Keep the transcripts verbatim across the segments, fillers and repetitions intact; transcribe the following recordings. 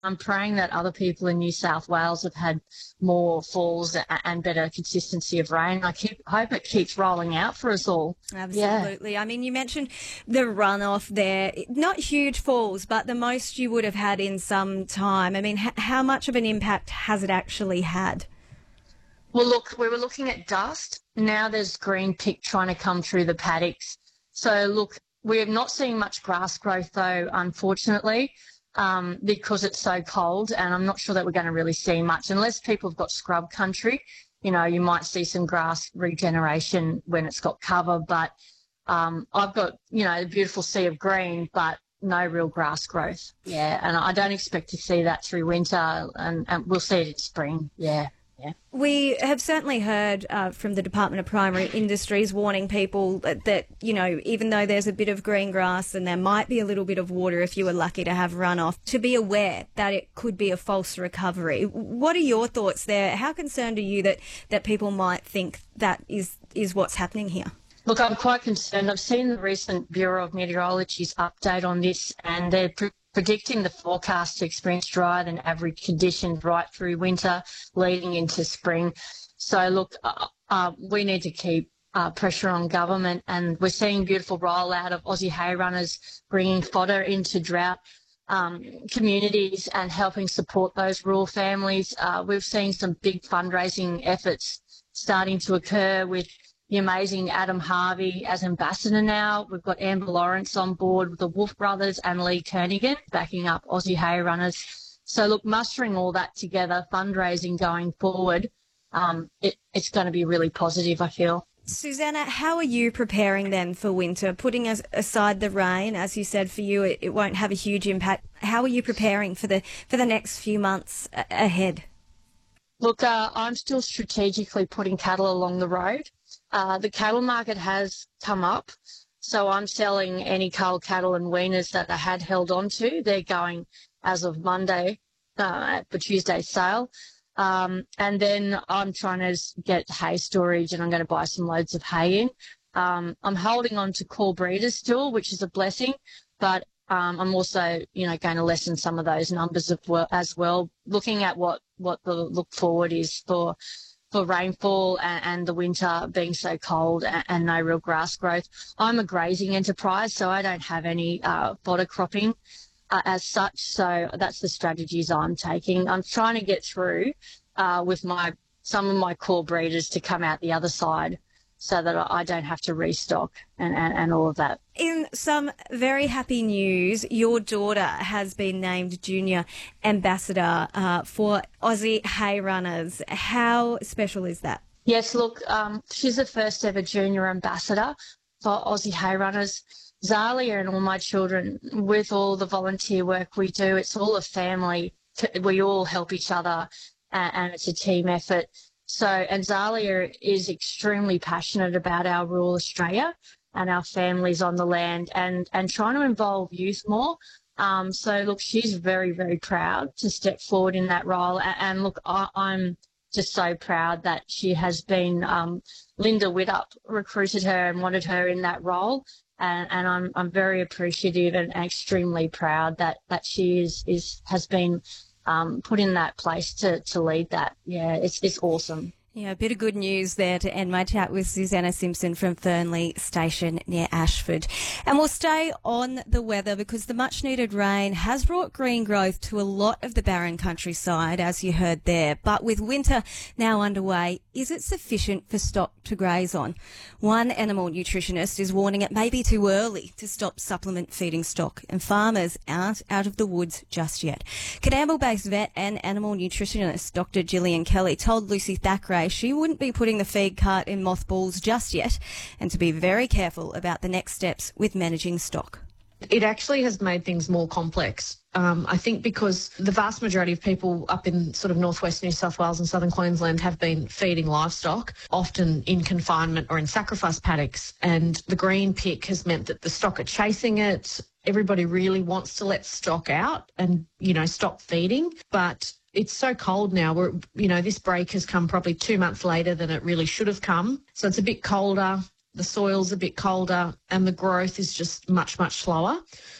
I'm praying that other people in New South Wales have had more falls and better consistency of rain. I keep hope it keeps rolling out for us all. Absolutely. Yeah. I mean, you mentioned the runoff there. Not huge falls, but the most you would have had in some time. I mean, h- how much of an impact has it actually had? Well, look, we were looking at dust. Now there's green pick trying to come through the paddocks. So, look, we're not seeing much grass growth, though, unfortunately, um, because it's so cold, and I'm not sure that we're going to really see much. Unless people have got scrub country, you know, you might see some grass regeneration when it's got cover. But um, I've got, you know, a beautiful sea of green, but no real grass growth. Yeah, and I don't expect to see that through winter, and, and we'll see it in spring, yeah. Yeah. We have certainly heard uh, from the Department of Primary Industries warning people that, that, you know, even though there's a bit of green grass and there might be a little bit of water if you were lucky to have runoff, to be aware that it could be a false recovery. What are your thoughts there? How concerned are you that, that people might think that is, is what's happening here? Look, I'm quite concerned. I've seen the recent Bureau of Meteorology's update on this, and they're pre- predicting the forecast to experience drier than average conditions right through winter, leading into spring. So, look, uh, uh, we need to keep uh, pressure on government, and we're seeing beautiful rollout of Aussie hay runners bringing fodder into drought um, communities and helping support those rural families. Uh, we've seen some big fundraising efforts starting to occur with the amazing Adam Harvey as ambassador now. We've got Amber Lawrence on board with the Wolf Brothers and Lee Kernaghan backing up Aussie hay runners. So, look, mustering all that together, fundraising going forward, um, it, it's going to be really positive, I feel. Susanna, how are you preparing then for winter? Putting as, aside the rain, as you said, for you it, it won't have a huge impact. How are you preparing for the for the next few months a- ahead? Look, uh, I'm still strategically putting cattle along the road. Uh, the cattle market has come up, so I'm selling any cull cattle and weaners that I had held on to. They're going as of Monday uh, for Tuesday's sale. Um, and then I'm trying to get hay storage, and I'm going to buy some loads of hay in. Um, I'm holding on to core breeders still, which is a blessing, but um, I'm also, you know, going to lessen some of those numbers of well, as well, looking at what, what the look forward is for for rainfall and, and the winter being so cold and, and no real grass growth. I'm a grazing enterprise, so I don't have any uh, fodder cropping uh, as such, so that's the strategies I'm taking. I'm trying to get through uh, with my some of my core breeders to come out the other side so that I don't have to restock and, and, and all of that. In some very happy news, your daughter has been named Junior Ambassador uh, for Aussie Hay Runners. How special is that? Yes, look, um, she's the first ever Junior Ambassador for Aussie Hay Runners. Zalia and all my children, with all the volunteer work we do, it's all a family. We all help each other, and, and it's a team effort. So, and Zalia is extremely passionate about our rural Australia and our families on the land, and, and trying to involve youth more. Um, so, look, she's very, very proud to step forward in that role. And, and look, I, I'm just so proud that she has been, um, Linda Widdop recruited her and wanted her in that role. And, and I'm, I'm very appreciative and extremely proud that, that she is, is, has been um, put in that place to, to lead that. Yeah, it's, it's awesome. Yeah, a bit of good news there to end my chat with Susanna Simpson from Fernley Station near Ashford. And we'll stay on the weather because the much needed rain has brought green growth to a lot of the barren countryside, as you heard there. But with winter now underway, is it sufficient for stock to graze on? One animal nutritionist is warning it may be too early to stop supplement feeding stock, and farmers aren't out of the woods just yet. Cadamble-based vet and animal nutritionist Doctor Gillian Kelly told Lucy Thackeray she wouldn't be putting the feed cart in mothballs just yet, and to be very careful about the next steps with managing stock. It actually has made things more complex. Um, I think because the vast majority of people up in sort of northwest New South Wales and southern Queensland have been feeding livestock, often in confinement or in sacrifice paddocks, and the green pick has meant that the stock are chasing it. Everybody really wants to let stock out and, you know, stop feeding, but it's so cold now. We're, you know, this break has come probably two months later than it really should have come. So it's a bit colder. the soil's a bit colder, and the growth is just much, much slower.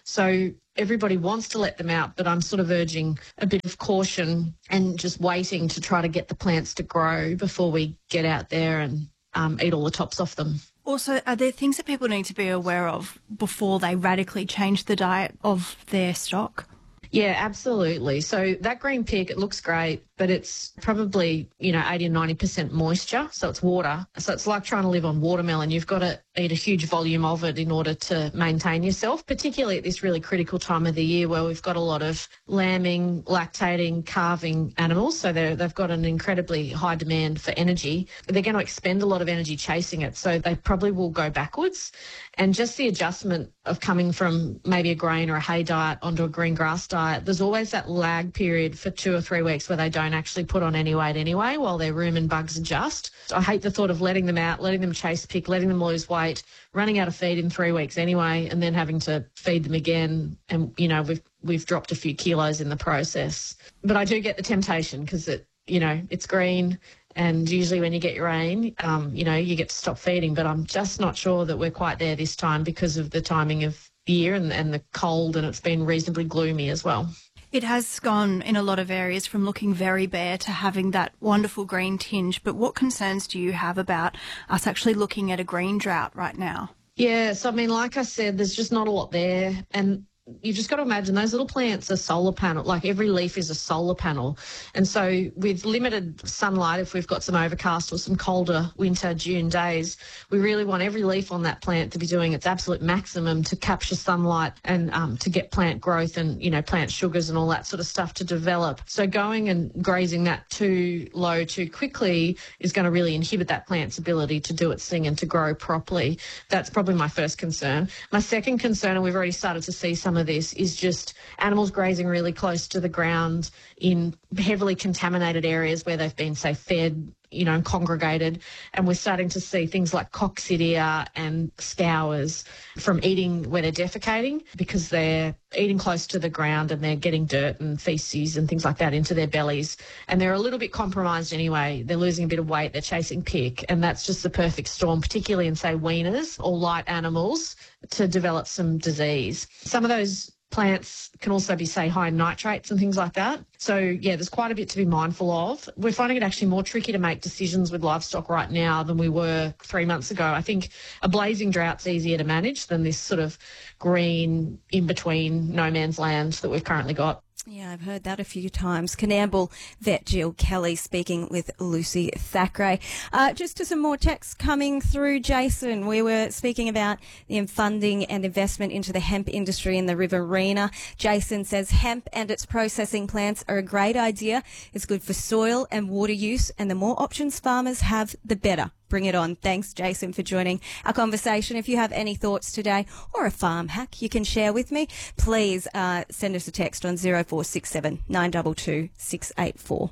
So everybody wants to let them out, but I'm sort of urging a bit of caution and just waiting to try to get the plants to grow before we get out there and um, eat all the tops off them. Also, are there things that people need to be aware of before they radically change the diet of their stock? Yeah, absolutely. So that green pick, it looks great, but it's probably, you know, eighty or ninety percent moisture. So it's water. So it's like trying to live on watermelon. You've got to eat a huge volume of it in order to maintain yourself, particularly at this really critical time of the year where we've got a lot of lambing, lactating, calving animals. So they're, they've got an incredibly high demand for energy. They're going to expend a lot of energy chasing it. So they probably will go backwards. And just the adjustment of coming from maybe a grain or a hay diet onto a green grass diet, there's always that lag period for two or three weeks where they don't actually put on any weight anyway while their rumen bugs adjust. So I hate the thought of letting them out, letting them chase pick, letting them lose weight, running out of feed in three weeks anyway, and then having to feed them again. And, you know, we've we've dropped a few kilos in the process. But I do get the temptation because, it, you know, it's green. And usually when you get your rain, um, you know, you get to stop feeding. But I'm just not sure that we're quite there this time because of the timing of the year and, and the cold, and it's been reasonably gloomy as well. It has gone in a lot of areas from looking very bare to having that wonderful green tinge. But what concerns do you have about us actually looking at a green drought right now? Yeah, so I mean, like I said, there's just not a lot there. And you've just got to imagine those little plants are solar panel, like every leaf is a solar panel. And so with limited sunlight, if we've got some overcast or some colder winter June days, we really want every leaf on that plant to be doing its absolute maximum to capture sunlight and um, to get plant growth and, you know, plant sugars and all that sort of stuff to develop. So going and grazing that too low too quickly is going to really inhibit that plant's ability to do its thing and to grow properly. That's probably my first concern. My second concern, and we've already started to see some of this, is just animals grazing really close to the ground in heavily contaminated areas where they've been, say, fed, you know, and congregated. And we're starting to see things like coccidia and scours from eating where they're defecating because they're eating close to the ground and they're getting dirt and feces and things like that into their bellies. And they're a little bit compromised anyway. They're losing a bit of weight. They're chasing pick. And that's just the perfect storm, particularly in, say, weaners or light animals, to develop some disease. Some of those plants can also be, say, high in nitrates and things like that. So, yeah, there's quite a bit to be mindful of. We're finding it actually more tricky to make decisions with livestock right now than we were three months ago. I think a blazing drought's easier to manage than this sort of green, in-between, no man's land that we've currently got. Yeah, I've heard that a few times. Coonamble vet Jill Kelly speaking with Lucy Thackeray. Uh, just to some more texts coming through, Jason. We were speaking about the funding and investment into the hemp industry in the Riverina. Jason says hemp and its processing plants are a great idea. It's good for soil and water use, and the more options farmers have, the better. Bring it on. Thanks, Jason, for joining our conversation. If you have any thoughts today or a farm hack you can share with me, please uh, send us a text on zero four six seven nine two two six eight four.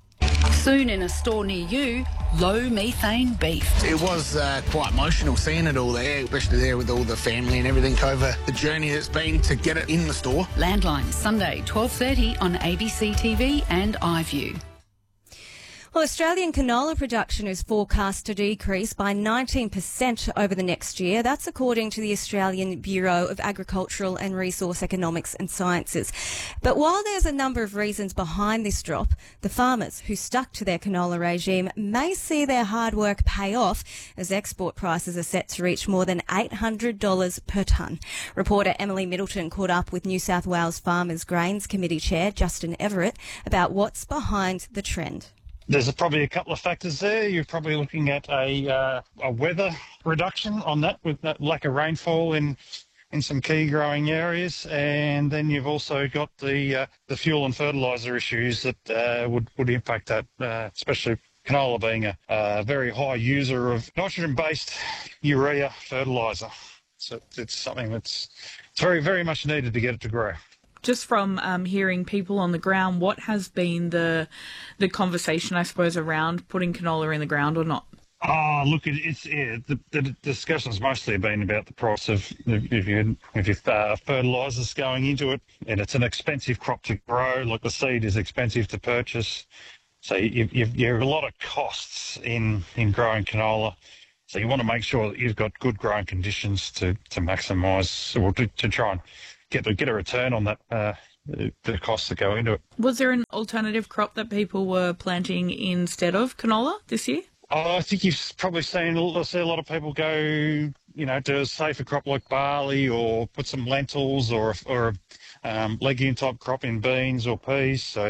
Soon in a store near you, low methane beef. It was uh, quite emotional seeing it all there, especially there with all the family and everything over the journey it's been to get it in the store. Landline, Sunday, twelve thirty on A B C T V and iView. Well, Australian canola production is forecast to decrease by nineteen percent over the next year. That's according to the Australian Bureau of Agricultural and Resource Economics and Sciences. But while there's a number of reasons behind this drop, the farmers who stuck to their canola regime may see their hard work pay off as export prices are set to reach more than eight hundred dollars per tonne. Reporter Emily Middleton caught up with New South Wales Farmers Grains Committee Chair Justin Everett about what's behind the trend. There's probably a couple of factors there. You're probably looking at a uh, a weather reduction on that with that lack of rainfall in in some key growing areas, and then you've also got the uh, the fuel and fertiliser issues that uh, would would impact that, uh, especially canola being a, a very high user of nitrogen-based urea fertiliser. So it's something that's it's very very much needed to get it to grow. Just from um, hearing people on the ground, what has been the the conversation, I suppose, around putting canola in the ground or not? Oh, look, it, it's yeah, the, the discussion's mostly been about the price of if you if you uh, fertilisers going into it, and it's an expensive crop to grow. Like the seed is expensive to purchase, so you, you, you have a lot of costs in in growing canola. So you want to make sure that you've got good growing conditions to, to maximise or to, to try and get the, get a return on that uh, the, the costs that go into it. Was there an alternative crop that people were planting instead of canola this year? Oh, I think you've probably seen I see a lot of people go, you know, to a safer crop like barley or put some lentils or or um, legume type crop in beans or peas. So.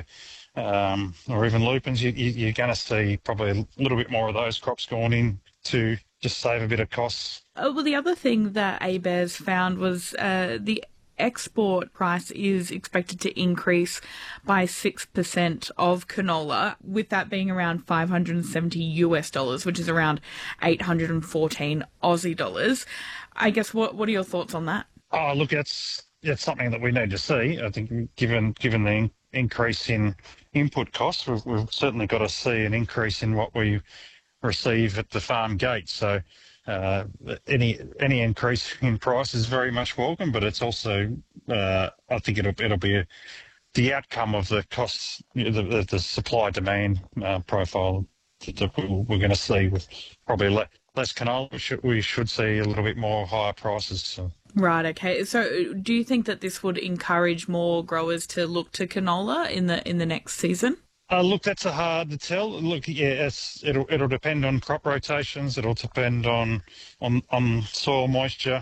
Um, or even lupins, you, you, you're going to see probably a little bit more of those crops going in to just save a bit of costs. Oh, well, the other thing that ABARES found was uh, the export price is expected to increase by six percent of canola, with that being around five hundred seventy US dollars, which is around eight hundred fourteen Aussie dollars. I guess, what, what are your thoughts on that? Oh, look, it's, it's something that we need to see. I think given, given the increase in input costs, we've, we've certainly got to see an increase in what we receive at the farm gate. So uh, any any increase in price is very much welcome, but it's also uh, I think it'll it'll be a, the outcome of the costs, the, the, the supply demand uh, profile that we're going to see with probably le- less canola. We should, we should see a little bit more higher prices. So. Right, okay. So do you think that this would encourage more growers to look to canola in the in the next season? Uh, look, that's a hard to tell. Look, yeah, it's, it'll it'll depend on crop rotations. It'll depend on on, on soil moisture.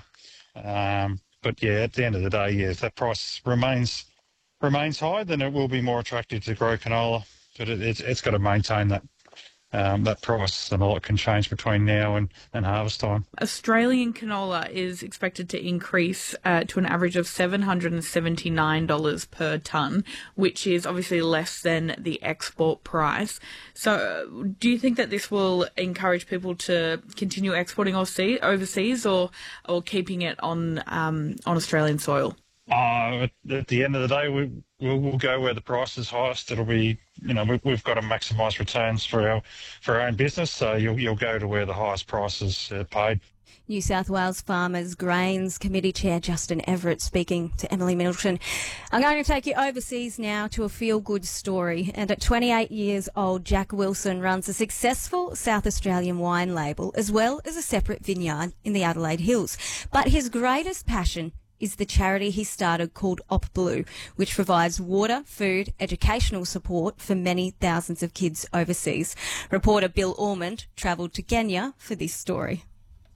Um, but yeah, at the end of the day, yeah, if that price remains remains high, then it will be more attractive to grow canola. But it, it's it's got to maintain that. Um, that price, and a lot can change between now and, and harvest time. Australian canola is expected to increase uh, to an average of seven hundred seventy-nine dollars per tonne, which is obviously less than the export price. So uh, do you think that this will encourage people to continue exporting overseas or, or keeping it on, um, on Australian soil? Uh, at, at the end of the day, we, we'll, we'll go where the price is highest. It'll be, you know, we, we've got to maximise returns for our for our own business, so you'll you'll go to where the highest price is uh, paid. New South Wales Farmers Grains Committee Chair Justin Everett speaking to Emily Middleton. I'm going to take you overseas now to a feel-good story. And at twenty-eight years old, Jack Wilson runs a successful South Australian wine label as well as a separate vineyard in the Adelaide Hills. But his greatest passion is the charity he started called Op Blue, which provides water, food, educational support for many thousands of kids overseas. Reporter Bill Ormond travelled to Kenya for this story.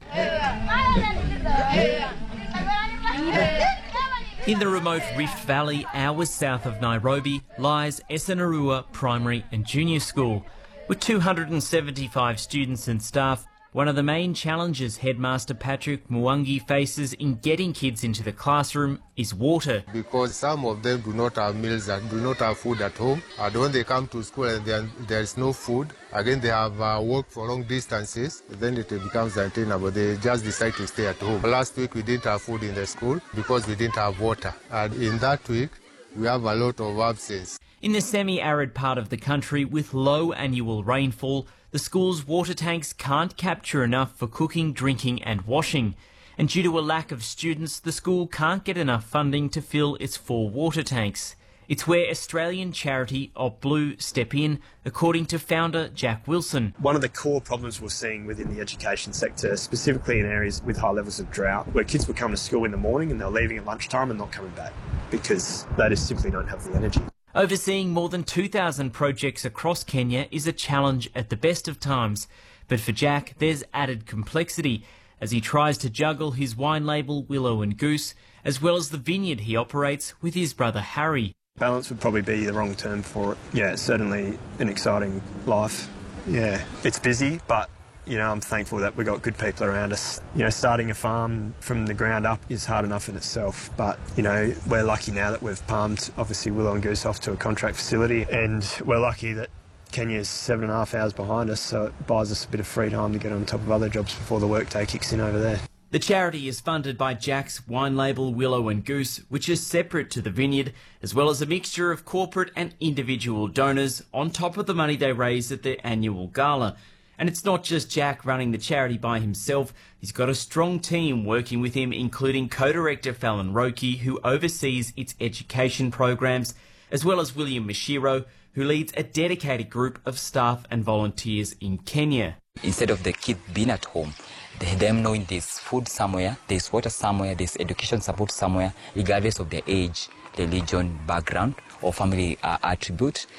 In the remote Rift Valley, hours south of Nairobi, lies Esenarua Primary and Junior School. With two hundred seventy-five students and staff, one of the main challenges Headmaster Patrick Mwangi faces in getting kids into the classroom is water. Because some of them do not have meals and do not have food at home. And when they come to school and there is no food, again they have uh, walked for long distances, then it becomes untenable. They just decide to stay at home. Last week we didn't have food in the school because we didn't have water. And in that week, we have a lot of absence. In the semi-arid part of the country with low annual rainfall, the school's water tanks can't capture enough for cooking, drinking and washing. And due to a lack of students, the school can't get enough funding to fill its four water tanks. It's where Australian charity Op Blue step in, according to founder Jack Wilson. One of the core problems we're seeing within the education sector, specifically in areas with high levels of drought, where kids were coming to school in the morning and they're leaving at lunchtime and not coming back because they just simply don't have the energy. Overseeing more than two thousand projects across Kenya is a challenge at the best of times. But for Jack, there's added complexity as he tries to juggle his wine label Willow and Goose, as well as the vineyard he operates with his brother Harry. Balance would probably be the wrong term for it. Yeah, it's certainly an exciting life. Yeah, it's busy, but you know, I'm thankful that we've got good people around us. You know, starting a farm from the ground up is hard enough in itself, but, you know, we're lucky now that we've palmed, obviously, Willow and Goose off to a contract facility, and we're lucky that Kenya's seven and a half hours behind us, so it buys us a bit of free time to get on top of other jobs before the workday kicks in over there. The charity is funded by Jack's wine label Willow and Goose, which is separate to the vineyard, as well as a mixture of corporate and individual donors on top of the money they raise at their annual gala. And it's not just Jack running the charity by himself. He's got a strong team working with him, including co-director Fallon Roki, who oversees its education programs, as well as William Mashiro, who leads a dedicated group of staff and volunteers in Kenya. Instead of the kids being at home, they, them knowing there's food somewhere, there's water somewhere, there's education support somewhere, regardless of their age, religion, background, or family uh, attribute.